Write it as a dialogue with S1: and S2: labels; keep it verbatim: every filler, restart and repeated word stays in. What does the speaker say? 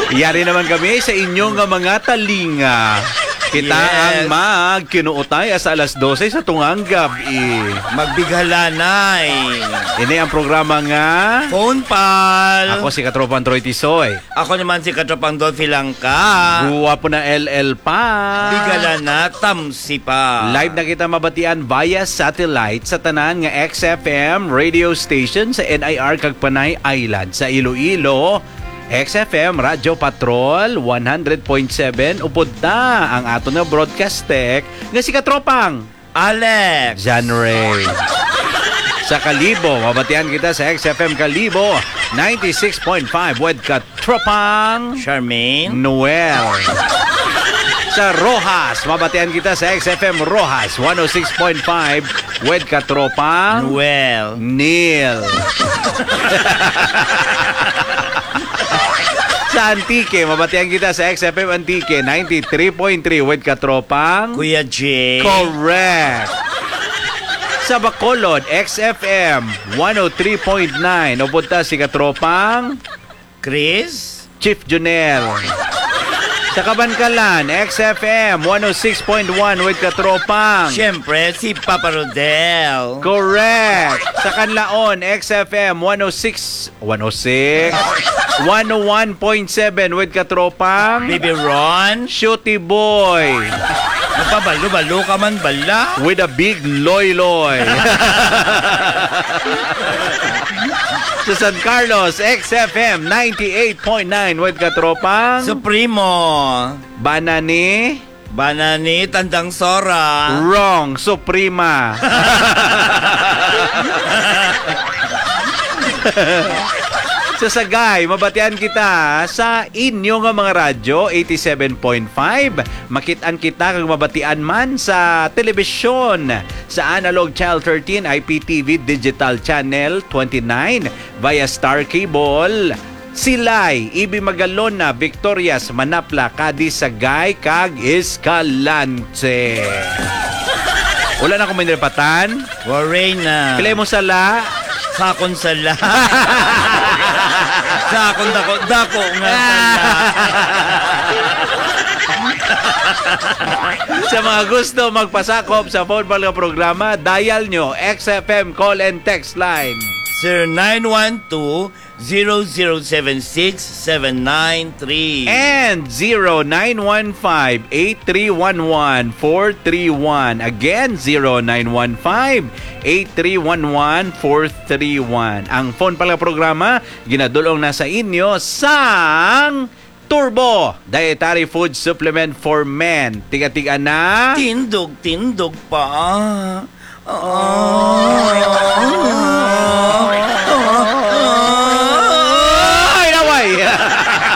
S1: Yari naman kami sa inyong mga talinga. Kita yes. ang magkinuutay sa alas dose sa tungang gabi.
S2: Magbigalanay.
S1: Ini ang programa nga
S2: Phone Pal.
S1: Ako si Katropang Troy Tisoy.
S2: Ako naman si Katropang Dolphy Langka.
S1: Guwa po na L L pa.
S2: Bigalana Tamsi pa.
S1: Live na kita mabatian via satellite sa tanan nga X F M radio station sa N I R kag Panay Island sa Iloilo. X F M Radio Patrol one hundred point seven upod na ang ato nga broadcast tech nga si Katropang
S2: Alex
S1: John Ray. Sa Kalibo, mabatian kita sa X F M Kalibo ninety-six point five with Katropang
S2: Charmaine
S1: Noel. Sa Rojas, mabatian kita sa X F M Rojas one oh six point five with Katropang
S2: Noel
S1: Neil. Sa Antique, mabatian kita sa X F M Antique ninety-three point three with Katropang
S2: Kuya J.
S1: Correct. Sa Bacolod, X F M one oh three point nine upunta si Katropang
S2: Chris
S1: Chief Junel. Sa Kabankalan, X F M one oh six point one with Katropang
S2: Siyempre, si Papa Rodel.
S1: Correct. Sa Kanlaon, X F M one oh six one oh six one oh one point seven with Katropang
S2: Baby Ron
S1: Shooty Boy.
S2: Magpabalo-balo ka man bala
S1: With a big loy-loy. Sa San Carlos, X F M ninety-eight point nine with Katropang
S2: Supremo
S1: Banani
S2: Banani Tandang Sora.
S1: Wrong, Suprema. Sa Sagay, mabatian kita sa inyo nga mga radyo eighty-seven point five. Makitaan kita kag mabatian man sa telebisyon sa Analog Channel thirteen, I P T V Digital Channel twenty-nine via Star Cable. Silay, Ibi Magalona, Victorias, Manapla, Cadiz, Sagay, kag Escalante. Wala na akong minirapatan.
S2: Waray na.
S1: Pilay mo sala.
S2: Sakon sala. Sakon dako. Dako nga sala.
S1: Sa mga gusto magpasakop sa phone ball nga programa, dial nyo X F M call and text line
S2: zero nine one two zero zero seven six seven nine three
S1: and zero nine one five eight three one one four three one. Again, zero nine one five eight three one one four three one. Ang phone pala programa ginadulong na sa inyo sang Turbo Dietary Food Supplement for Men. Tiga-tiga na
S2: Tindog, tindog pa. Oh.